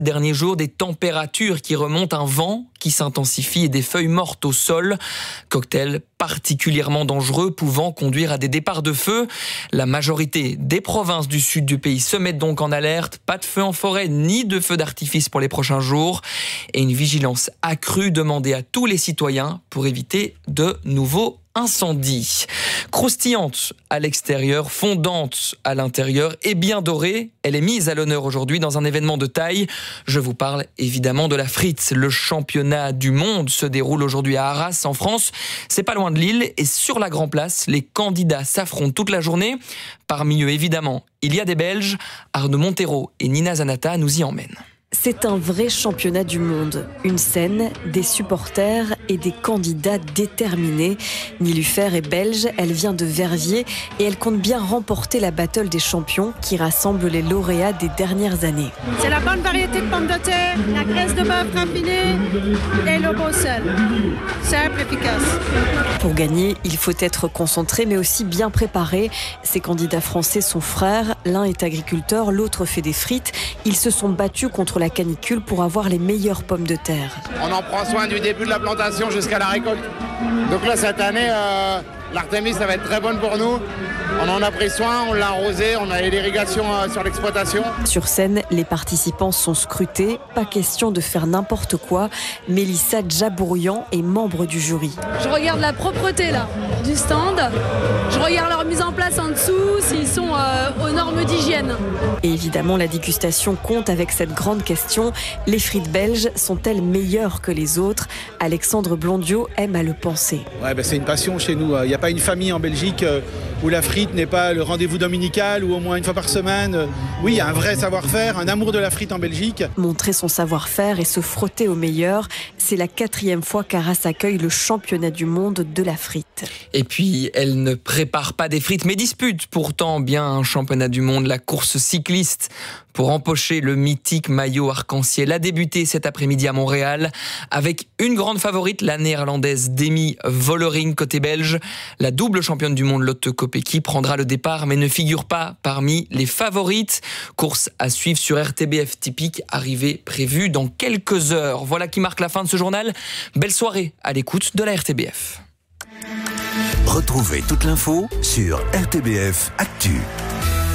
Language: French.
derniers jours, des températures qui remontent, un vent qui s'intensifie et des feuilles mortes au sol. Cocktail particulièrement dangereux pouvant conduire à des départs de feu. La majorité des provinces du sud du pays se mettent donc en alerte. Pas de feu en forêt ni de feux d'artifice pour les prochains jours. Et une vigilance accrue demandée à tous les citoyens pour éviter de nouveaux incendies. Croustillante à l'extérieur, fondante à l'intérieur et bien dorée, elle est mise à l'honneur aujourd'hui dans un événement de taille. Je vous parle évidemment de la frite. Le championnat du monde se déroule aujourd'hui à Arras en France. C'est pas loin de Lille et sur la Grand Place, les candidats s'affrontent toute la journée. Parmi eux évidemment, il y a des Belges. Arnaud Montero et Nina Zanata nous y emmènent. C'est un vrai championnat du monde. Une scène, des supporters et des candidats déterminés. Nilufer est belge, elle vient de Verviers et elle compte bien remporter la battle des champions qui rassemble les lauréats des dernières années. C'est la bonne variété de pommes de terre, la graisse de bœuf raffinée et le beau sel. Simple, efficace. Pour gagner, il faut être concentré mais aussi bien préparé. Ces candidats français sont frères. L'un est agriculteur, l'autre fait des frites. Ils se sont battus contre la canicule pour avoir les meilleures pommes de terre. On en prend soin du début de la plantation jusqu'à la récolte. Donc là, cette année, l'Artémis, ça va être très bonne pour nous. On en a pris soin, on l'a arrosé, on a l'irrigation sur l'exploitation. Sur scène, les participants sont scrutés. Pas question de faire n'importe quoi. Mélissa Djabourian est membre du jury. Je regarde la propreté là, du stand. Je regarde leur mise en place en dessous, s'ils sont aux normes d'hygiène. Et évidemment, la dégustation compte avec cette grande question. Les frites belges sont-elles meilleures que les autres? Alexandre Blondiot aime à le penser. Ouais, c'est une passion chez nous. Il n'y a pas une famille en Belgique où la frite n'est pas le rendez-vous dominical ou au moins une fois par semaine. Oui, il y a un vrai savoir-faire, un amour de la frite en Belgique. Montrer son savoir-faire et se frotter au meilleur, c'est la 4e fois qu'Arras accueille le championnat du monde de la frite. Et puis, elle ne prépare pas des frites, mais dispute pourtant bien un championnat du monde, la course cycliste. Pour empocher le mythique maillot arc-en-ciel a débuté cet après-midi à Montréal avec une grande favorite, la néerlandaise Demi Vollering côté belge. La double championne du monde Lotte Kopecky prendra le départ mais ne figure pas parmi les favorites. Course à suivre sur RTBF typique, arrivée prévue dans quelques heures. Voilà qui marque la fin de ce journal. Belle soirée à l'écoute de la RTBF. Retrouvez toute l'info sur RTBF Actu.